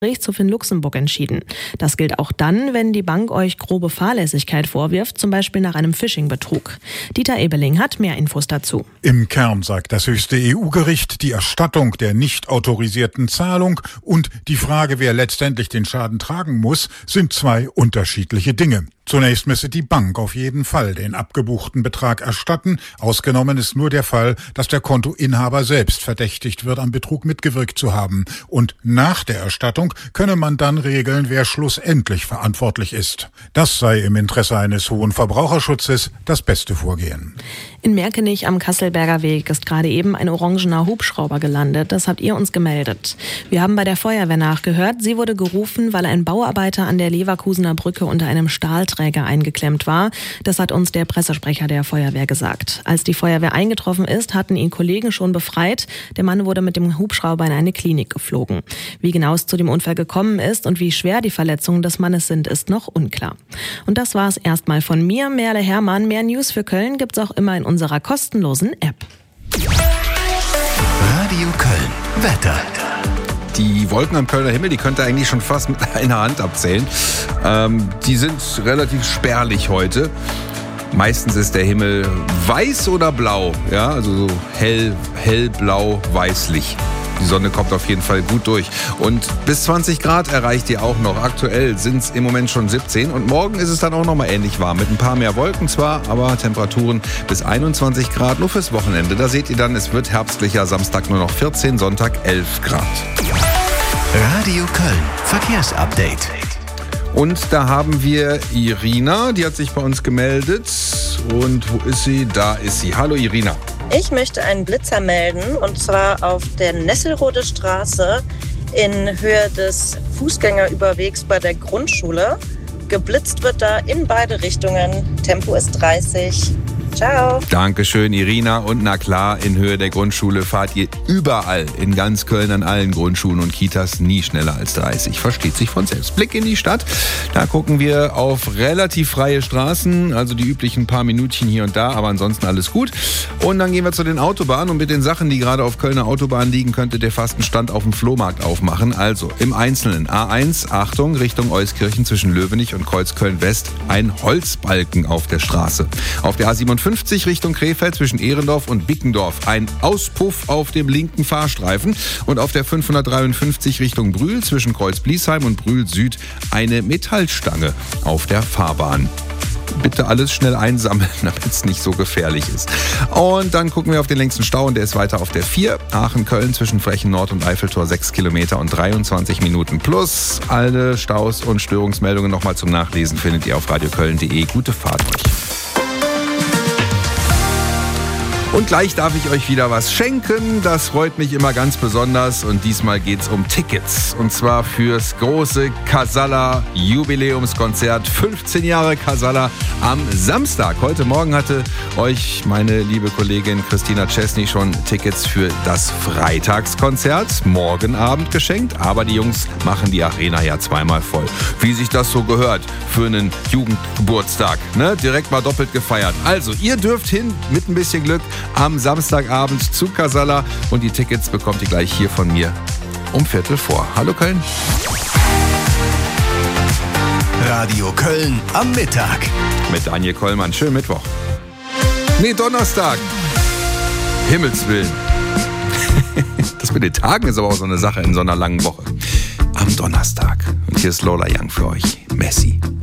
Gerichtshof in Luxemburg entschieden. Das gilt auch dann, wenn die Bank euch grobe Fahrlässigkeit vorwirft, zum Beispiel nach einem Phishing-Betrug. Dieter Ebeling hat mehr Infos dazu. Im Kern sagt das höchste EU-Gericht, die Erstattung der nicht autorisierten Zahlung und die Frage, wer letztendlich den Schaden tragen muss, sind zwei unterschiedliche Dinge. Zunächst müsse die Bank auf jeden Fall den abgebuchten Betrag erstatten. Ausgenommen ist nur der Fall, dass der Kontoinhaber selbst verdächtigt wird, am Betrug mitgewirkt zu haben. Und nach der Erstattung könne man dann regeln, wer schlussendlich verantwortlich ist. Das sei im Interesse eines hohen Verbraucherschutzes das beste Vorgehen. In Merkenich am Kasselberger Weg ist gerade eben ein orangener Hubschrauber gelandet. Das habt ihr uns gemeldet. Wir haben bei der Feuerwehr nachgehört. Sie wurde gerufen, weil ein Bauarbeiter an der Leverkusener Brücke unter einem Stahlträger eingeklemmt war. Das hat uns der Pressesprecher der Feuerwehr gesagt. Als die Feuerwehr eingetroffen ist, hatten ihn Kollegen schon befreit. Der Mann wurde mit dem Hubschrauber in eine Klinik geflogen. Wie genau es zu dem Unfall gekommen ist und wie schwer die Verletzungen des Mannes sind, ist noch unklar. Und das war es erstmal von mir, Merle Hermann. Mehr News für Köln gibt's auch immer in unserer kostenlosen App. Radio Köln. Wetter. Die Wolken am Kölner Himmel, die könnt ihr eigentlich schon fast mit einer Hand abzählen. Die sind relativ spärlich heute. Meistens ist der Himmel weiß oder blau, ja, also so hellblau, weißlich. Die Sonne kommt auf jeden Fall gut durch. Und bis 20 Grad erreicht ihr auch noch. Aktuell sind es im Moment schon 17. Und morgen ist es dann auch noch mal ähnlich warm. Mit ein paar mehr Wolken zwar, aber Temperaturen bis 21 Grad. Nur fürs Wochenende. Da seht ihr dann, es wird herbstlicher. Samstag nur noch 14, Sonntag 11 Grad. Radio Köln. Verkehrsupdate. Und da haben wir Irina. Die hat sich bei uns gemeldet. Und wo ist sie? Da ist sie. Hallo Irina. Ich möchte einen Blitzer melden, und zwar auf der Nesselrode Straße in Höhe des Fußgängerüberwegs bei der Grundschule. Geblitzt wird da in beide Richtungen. Tempo ist 30. Ciao. Dankeschön, Irina. Und na klar, in Höhe der Grundschule fahrt ihr überall in ganz Köln an allen Grundschulen und Kitas nie schneller als 30. Versteht sich von selbst. Blick in die Stadt. Da gucken wir auf relativ freie Straßen, also die üblichen paar Minütchen hier und da, aber ansonsten alles gut. Und dann gehen wir zu den Autobahnen. Und mit den Sachen, die gerade auf Kölner Autobahnen liegen, könntet ihr fast einen Stand auf dem Flohmarkt aufmachen. Also im Einzelnen A1, Achtung, Richtung Euskirchen zwischen Löwenich und Kreuzköln-West, ein Holzbalken auf der Straße. Auf der A57 Richtung Krefeld zwischen Ehrendorf und Bickendorf ein Auspuff auf dem linken Fahrstreifen und auf der 553 Richtung Brühl zwischen Kreuz-Bliesheim und Brühl Süd eine Metallstange auf der Fahrbahn. Bitte alles schnell einsammeln, damit es nicht so gefährlich ist. Und dann gucken wir auf den längsten Stau und der ist weiter auf der 4. Aachen-Köln zwischen Frechen Nord und Eiffeltor 6 Kilometer und 23 Minuten plus. Alle Staus und Störungsmeldungen nochmal zum Nachlesen findet ihr auf radioköln.de. Gute Fahrt euch. Und gleich darf ich euch wieder was schenken. Das freut mich immer ganz besonders. Und diesmal geht's um Tickets. Und zwar fürs große Casalla Jubiläumskonzert. 15 Jahre Casalla am Samstag. Heute Morgen hatte euch meine liebe Kollegin Christina Czesny schon Tickets für das Freitagskonzert morgen Abend geschenkt. Aber die Jungs machen die Arena ja zweimal voll. Wie sich das so gehört für einen Jugendgeburtstag. Ne? Direkt mal doppelt gefeiert. Also, ihr dürft hin mit ein bisschen Glück am Samstagabend zu Casalla und die Tickets bekommt ihr gleich hier von mir um 15:45. Hallo Köln. Radio Köln am Mittag. Mit Daniel Kollmann. Schönen Mittwoch. Nee, Donnerstag. Himmels Willen. Das mit den Tagen ist aber auch so eine Sache in so einer langen Woche. Am Donnerstag. Und hier ist Lola Young für euch. Messi.